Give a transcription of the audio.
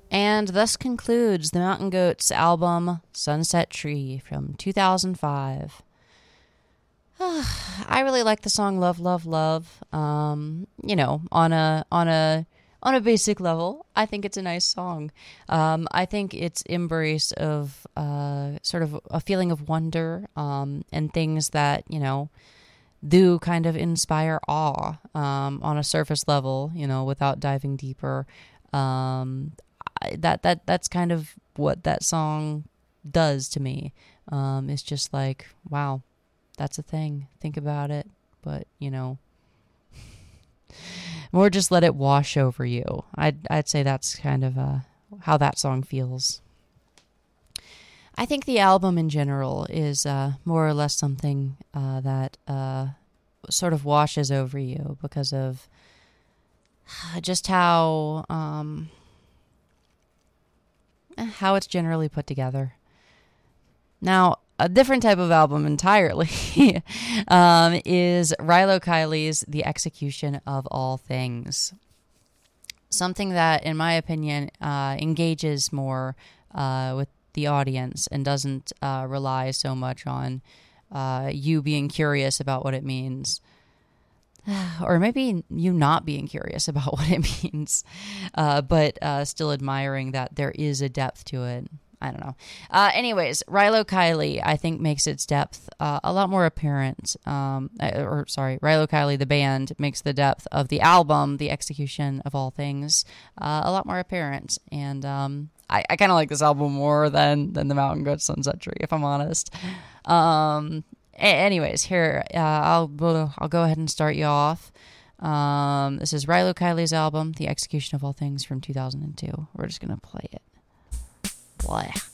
And thus concludes the Mountain Goats album Sunset Tree from 2005. I really like the song Love, Love, Love. On a basic level, I think it's a nice song. I think its embrace of sort of a feeling of wonder and things that, do kind of inspire awe on a surface level, without diving deeper. That's kind of what that song does to me. It's just like, wow, that's a thing. Think about it. But, more just let it wash over you. I'd say that's kind of how that song feels. I think the album in general is more or less something that sort of washes over you because of just how it's generally put together. Now, a different type of album entirely is Rilo Kiley's The Execution of All Things. Something that, in my opinion, engages more with the audience and doesn't rely so much on you being curious about what it means. Or maybe you not being curious about what it means, but still admiring that there is a depth to it. I don't know. Anyways, Rilo Kiley, I think, makes its depth a lot more apparent. Rilo Kiley, the band, makes the depth of the album, The Execution of All Things, a lot more apparent. And I kind of like this album more than the Mountain Goats Sunset Tree, if I'm honest. Anyways, here, I'll go ahead and start you off. This is Rilo Kiley's album, The Execution of All Things from 2002. We're just going to play it. Blah.